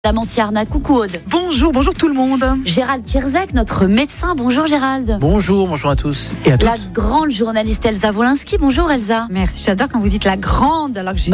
Mantiarna, coucou Aude. Bonjour tout le monde. Gérald Kierzek, notre médecin. Bonjour Gérald. Bonjour à tous et à toutes. La grande journaliste Elsa Wolinski. Bonjour Elsa. Merci, j'adore quand vous dites la grande alors que je suis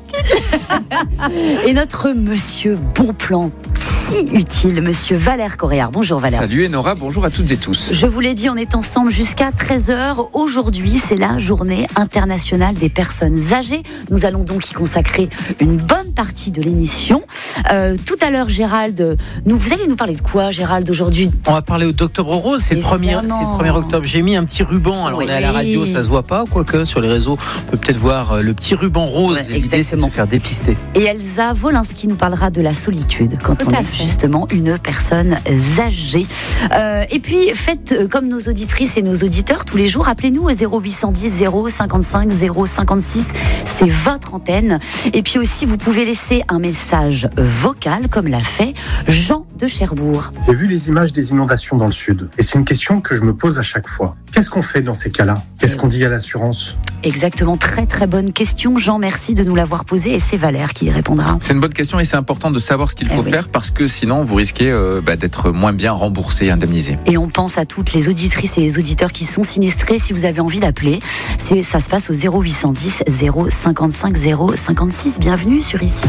Et notre monsieur bon plan si utile, monsieur Valère Coréard. Bonjour Valère. Salut Enora, bonjour à toutes et tous. Je vous l'ai dit, on est ensemble jusqu'à 13h. Aujourd'hui, c'est la journée internationale des personnes âgées. Nous allons donc y consacrer une bonne partie de l'émission. Tout à l'heure, Gérald, vous allez nous parler de quoi, Gérald, aujourd'hui? On va parler d'Octobre Rose, c'est le 1er octobre. J'ai mis un petit ruban, alors oui. On est à la radio, ça se voit pas, quoique sur les réseaux, on peut peut-être voir le petit ruban rose. Ouais, l'idée, c'est de se faire dépister. Et Elsa Wolinski nous parlera de la solitude quand on est justement une personne âgée. Et puis, faites comme nos auditrices et nos auditeurs tous les jours. Appelez-nous au 0810 055 056. C'est votre antenne. Et puis aussi, vous pouvez laisser un message vocal, comme l'a fait Jean de Cherbourg. J'ai vu les images des inondations dans le sud. Et c'est une question que je me pose à chaque fois. Qu'est-ce qu'on fait dans ces cas-là? Qu'est-ce qu'on dit à l'assurance? Exactement, très très bonne question. Jean, merci de nous l'avoir posée et c'est Valère qui y répondra. C'est une bonne question et c'est important de savoir ce qu'il faut faire parce que sinon vous risquez d'être moins bien remboursé et indemnisé. Et on pense à toutes les auditrices et les auditeurs qui sont sinistrés. Si vous avez envie d'appeler, ça se passe au 0810 055 056. Bienvenue sur Ici.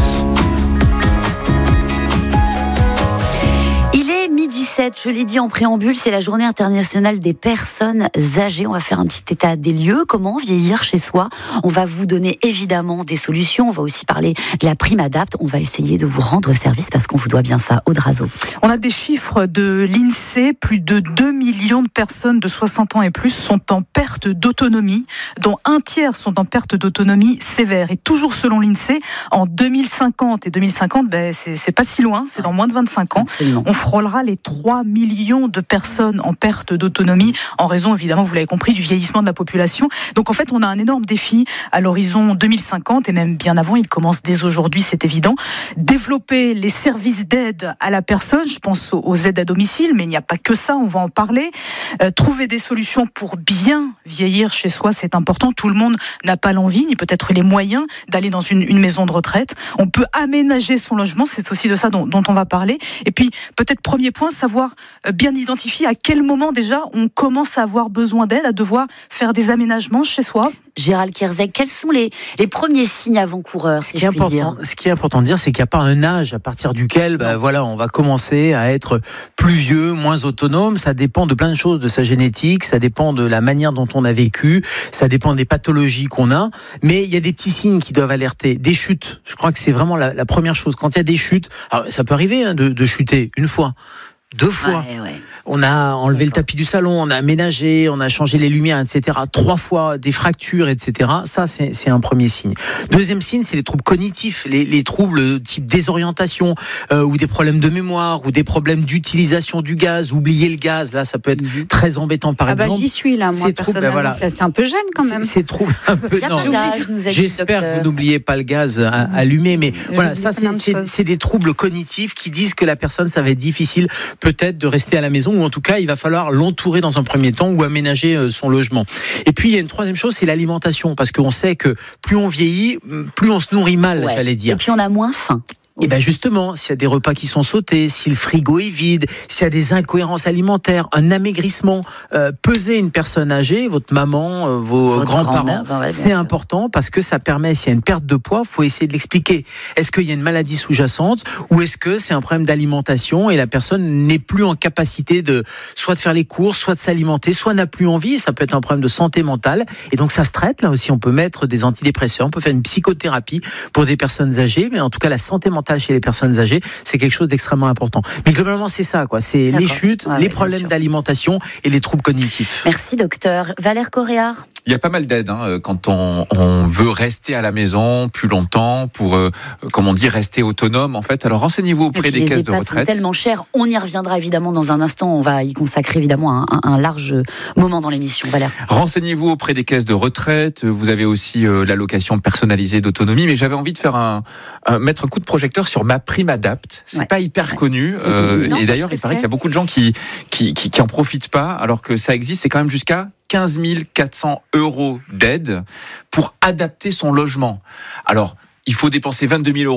17, je l'ai dit en préambule, c'est la journée internationale des personnes âgées. On va faire un petit état des lieux. Comment vieillir chez soi? On va vous donner évidemment des solutions. On va aussi parler de la prime Adapt. On va essayer de vous rendre service parce qu'on vous doit bien ça. Aude Razo. On a des chiffres de l'INSEE. Plus de 2 millions de personnes de 60 ans et plus sont en perte d'autonomie, dont un tiers sont en perte d'autonomie sévère. Et toujours selon l'INSEE, en 2050 et 2050, c'est pas si loin, c'est dans moins de 25 ans. Absolument. On frôlera les 3 millions de personnes en perte d'autonomie en raison, évidemment, vous l'avez compris, du vieillissement de la population. Donc en fait, on a un énorme défi à l'horizon 2050 et même bien avant, il commence dès aujourd'hui, c'est évident. Développer les services d'aide à la personne, je pense aux aides à domicile, mais il n'y a pas que ça, on va en parler. Trouver des solutions pour bien vieillir chez soi, c'est important. Tout le monde n'a pas l'envie, ni peut-être les moyens d'aller dans une maison de retraite. On peut aménager son logement, c'est aussi de ça dont on va parler. Et puis, peut-être premier point, savoir bien identifier à quel moment déjà on commence à avoir besoin d'aide, à devoir faire des aménagements chez soi. Gérald Kierzek, quels sont les premiers signes avant-coureurs, si je puis dire? Ce qui est important de dire, c'est qu'il n'y a pas un âge à partir duquel on va commencer à être plus vieux, moins autonome. Ça dépend de plein de choses, de sa génétique, ça dépend de la manière dont on a vécu, ça dépend des pathologies qu'on a. Mais il y a des petits signes qui doivent alerter. Des chutes, je crois que c'est vraiment la première chose. Quand il y a des chutes, alors ça peut arriver de chuter une fois, 2 fois. Ouais. On a enlevé le tapis du salon, on a aménagé, on a changé les lumières, etc. 3 fois, des fractures, etc. Ça, c'est un premier signe. Deuxième signe, c'est les troubles cognitifs, les troubles type désorientation, ou des problèmes de mémoire, ou des problèmes d'utilisation du gaz. Oublier le gaz, là, ça peut être très embêtant, par exemple. J'y suis là, moi, personnellement. C'est un peu jeune, quand même. C'est trouble un peu. J'espère que vous n'oubliez pas le gaz allumé, mais voilà, ça, c'est des troubles cognitifs qui disent que la personne, ça va être difficile, peut-être, de rester à la maison, ou en tout cas, il va falloir l'entourer dans un premier temps ou aménager son logement. Et puis, il y a une troisième chose, c'est l'alimentation, parce qu'on sait que plus on vieillit, plus on se nourrit mal, j'allais dire. Et puis, on a moins faim. Et justement, s'il y a des repas qui sont sautés, si le frigo est vide, s'il y a des incohérences alimentaires, un amaigrissement, peser une personne âgée, votre maman, vos grands-parents, c'est important parce que ça permet, s'il y a une perte de poids, il faut essayer de l'expliquer. Est-ce qu'il y a une maladie sous-jacente ou est-ce que c'est un problème d'alimentation et la personne n'est plus en capacité soit de faire les courses, soit de s'alimenter, soit n'a plus envie, et ça peut être un problème de santé mentale. Et donc ça se traite, là aussi on peut mettre des antidépresseurs, on peut faire une psychothérapie pour des personnes âgées, mais en tout cas la santé mentale chez les personnes âgées, c'est quelque chose d'extrêmement important. Mais globalement, c'est ça, quoi. C'est les chutes, les problèmes d'alimentation et les troubles cognitifs. Merci, docteur. Valère Coréard. Il y a pas mal d'aides quand on veut rester à la maison plus longtemps pour, comme on dit, rester autonome en fait. Alors renseignez-vous auprès des caisses de retraite. C'est tellement cher. On y reviendra évidemment dans un instant. On va y consacrer évidemment un large moment dans l'émission. Valère. Renseignez-vous auprès des caisses de retraite. Vous avez aussi l'allocation personnalisée d'autononomie. Mais j'avais envie de faire mettre un coup de projecteur sur ma prime Adapt. C'est pas hyper connu. Et d'ailleurs, il paraît qu'il y a beaucoup de gens qui en profitent pas, alors que ça existe. C'est quand même jusqu'à 15 400 € d'aide pour adapter son logement. Alors, il faut dépenser 22 000 €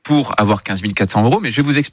pour avoir 15 400 €, mais je vais vous expliquer